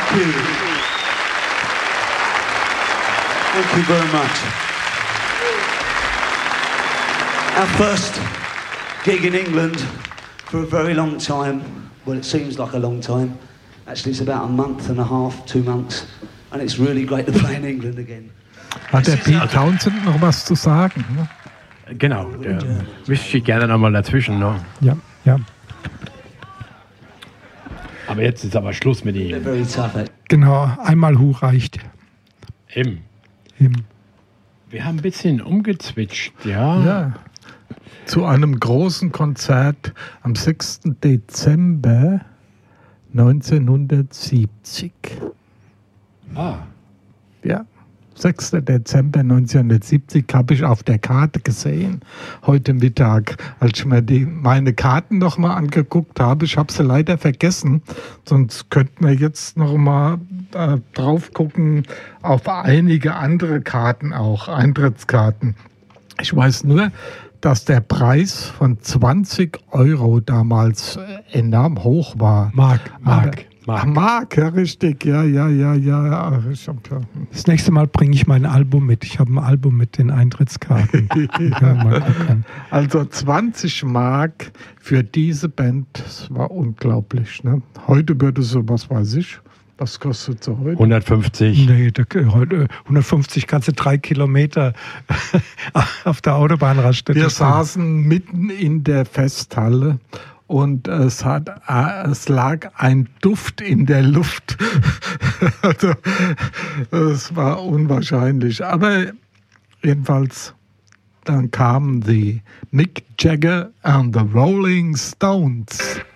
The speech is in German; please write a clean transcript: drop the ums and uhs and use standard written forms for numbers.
Thank you. Thank you very much. Our first gig in England for a very long time. Well, it seems like a long time. Actually, it's about a month and a half, 2 months. And it's really great to play in England again. Hat der Pete Townshend noch was zu sagen? Ne? Genau, der wischt sich gerne nochmal dazwischen. Ne? Ja, ja. Aber jetzt ist aber Schluss mit ihm. Genau, einmal Hu reicht. Eben. Eben. Wir haben ein bisschen umgezwitscht, ja. Ja. Zu einem großen Konzert am 6. Dezember 1970. Ja, 6. Dezember 1970 habe ich auf der Karte gesehen, heute Mittag, als ich mir meine Karten nochmal angeguckt habe. Ich habe sie leider vergessen, sonst könnten wir jetzt nochmal drauf gucken auf einige andere Karten auch, Eintrittskarten. Ich weiß nur, dass der Preis von 20 € damals enorm hoch war. Mark, ja, richtig, ja. Das nächste Mal bringe ich mein Album mit. Ich habe ein Album mit den Eintrittskarten. Also 20 Mark für diese Band, das war unglaublich. Ne? Heute würde so, was weiß ich, was kostet so heute? 150. Nee, 150 kannst du 3 Kilometer auf der Autobahnraststätte. Wir saßen mitten in der Festhalle und es lag ein Duft in der Luft. Also, es war unwahrscheinlich. Aber jedenfalls, dann kamen die Mick Jagger and the Rolling Stones.